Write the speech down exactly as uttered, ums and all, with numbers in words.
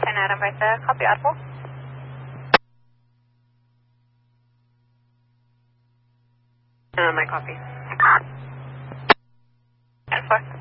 and Adam right there. Copy audible. Uh, my copy. ten four.